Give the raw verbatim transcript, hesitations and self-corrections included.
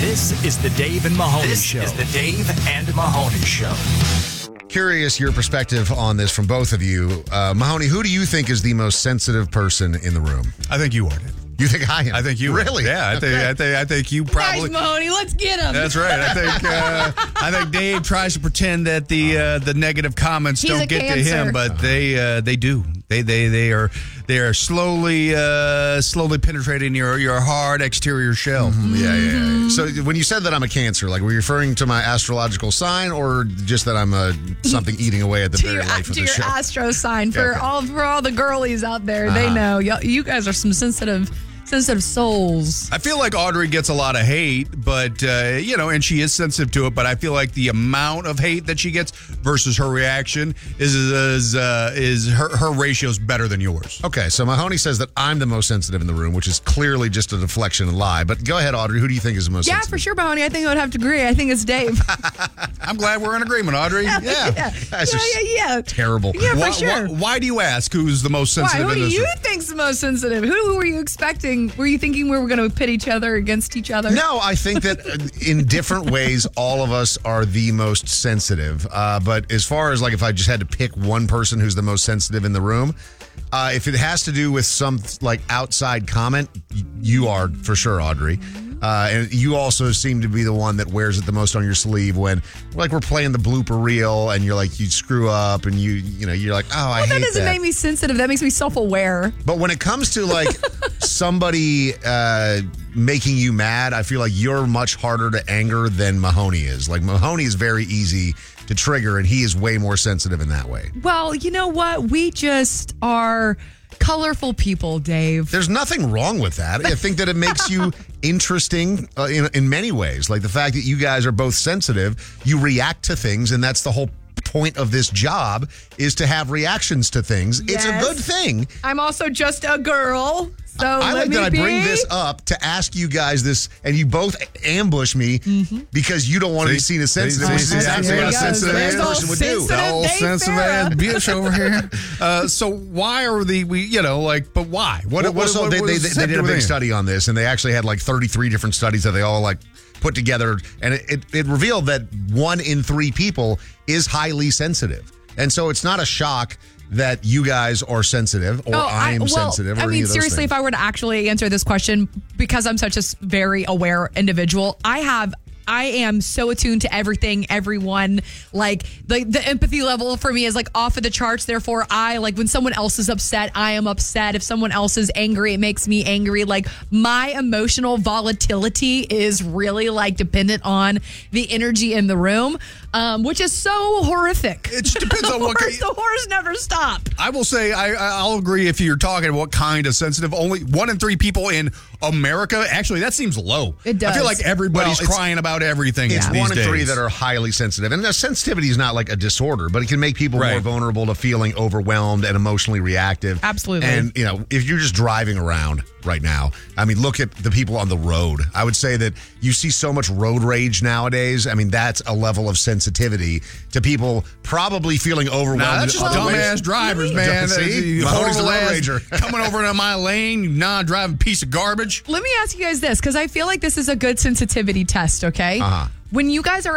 This is the Dave and Mahoney This Show. is the Dave and Mahoney Show. Curious your perspective on this from both of you. Uh, Mahoney, who do you think is the most sensitive person in the room? I think you are, Dave. You think I am? I think you really? Are. Yeah, I think I think I think you probably. Guys, Mahoney, let's get him. That's right. I think uh, I think Dave tries to pretend that the uh, the negative comments He's don't a get cancer. to him, but they uh, they do. They they they are they are slowly uh, slowly penetrating your your hard exterior shell. Mm-hmm. Yeah, yeah, yeah. So when you said that I'm a Cancer, like were you referring to my astrological sign, or just that I'm a something eating away at the to very your, life of to the your show? astro sign for Okay. all for all the girlies out there. They Uh-huh. know. Y'all, you guys are some sensitive sensitive souls. I feel like Audrey gets a lot of hate, but, uh, you know, and she is sensitive to it, but I feel like the amount of hate that she gets versus her reaction is is, uh, is her, her ratio is better than yours. Okay, so Mahoney says that I'm the most sensitive in the room, which is clearly just a deflection and lie. But go ahead, Audrey. Who do you think is the most Yeah, sensitive? for sure, Mahoney. I think I would have to agree. I think it's Dave. I'm glad we're in agreement, Audrey. Yeah. yeah, Guys yeah, are yeah, yeah. Terrible. Yeah, for Why, sure. why, why do you ask who's the most Why? sensitive Who in do this you room? think's the most sensitive? Who were you expecting? Were you thinking we were going to pit each other against each other? No, I think that uh, in different ways, all of us are the most sensitive. Uh, but as far as like if I just had to pick one person who's the most sensitive in the room, uh, if it has to do with some like outside comment, y- you are for sure, Audrey. Uh, and you also seem to be the one that wears it the most on your sleeve when, like, we're playing the blooper reel and you're like, you screw up and you, you know, you're like, oh, I Well, hate that doesn't that. make me sensitive. That makes me self-aware. But when it comes to like somebody uh, making you mad, I feel like you're much harder to anger than Mahoney is. Like Mahoney is very easy to trigger, and he is way more sensitive in that way. Well, you know what? We just are colorful people, Dave. There's nothing wrong with that. I think that it makes you interesting uh, in in many ways. Like the fact that you guys are both sensitive, you react to things, and that's the whole point of this job is to have reactions to things. It's a Yes. good thing. I'm also just a girl. So I let like me that I be. bring this up to ask you guys this, and you both ambush me because you don't want to be See? seen as sensitive. See, which see, is see, exactly there what a you go. sensitive There's all person would do. sensitive The old Dave sensitive Farah. ass bitch over here. Uh, so why are the we you know like but why? What? Well, what, so what, they, what they, is they the did a big within? study on this, and they actually had like thirty-three different studies that they all like put together, and it, it, it revealed that one in three people is highly sensitive. And so it's not a shock that you guys are sensitive or Oh, I'm I, well, sensitive. Or I any mean, of those seriously, things. if I were to actually answer this question, because I'm such a s- very aware individual, I have. I am so attuned to everything, everyone. Like the the empathy level for me is like off of the charts. Therefore, I like when someone else is upset, I am upset. If someone else is angry, it makes me angry. Like my emotional volatility is really like dependent on the energy in the room, um, which is so horrific. It just depends the on what horrors, kind- the horrors never stop. I will say I, I- I'll agree if you're talking what kind of sensitive. Only one in three people in America. Actually, that seems low. It does. I feel like everybody's Well, it's- crying about everything. It's these one in days. three that are highly sensitive. And the sensitivity is not like a disorder, but it can make people more Right. vulnerable to feeling overwhelmed and emotionally reactive. Absolutely. And, you know, if you're just driving around right now, I mean, look at the people on the road. I would say that you see so much road rage nowadays. I mean, that's a level of sensitivity to people probably feeling overwhelmed. Nah, that's just in other ways. dumbass drivers, man. See? That's- Mahoney's the horrible road ass rager. coming over into my lane, you non-driving piece of garbage. Let me ask you guys this, because I feel like this is a good sensitivity test, okay? Uh-huh. When you guys are